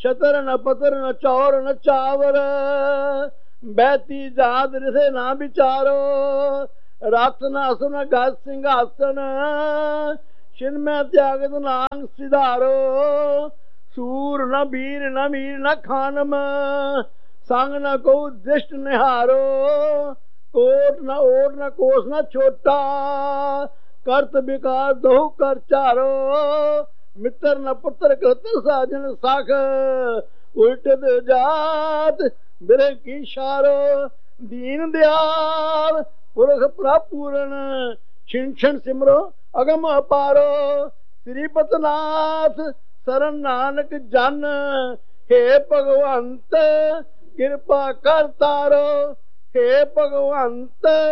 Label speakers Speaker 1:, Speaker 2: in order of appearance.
Speaker 1: छतर न पतर न चौर न चावर, बैती जात रिसे ना विचारो। रथ न अस न गज सिंहासन, छिन में त्यागत नांग सिधारो। सूर न वीर न मीर न खानम, संग न को दृष्ट निहारो। कोट न ओट न कोस न छोटा, करत विकार दो कर चारो। मित्र न पुत्र कृत साजन साख, उल्टत जात बिरह की शारो। दीन दयाल पुरख प्रपूरण, छिन छिन सिमरो अगम अपारो। श्रीपत नाथ शरण नानक जन, हे भगवंत कृपा कर तारो। हे भगवंत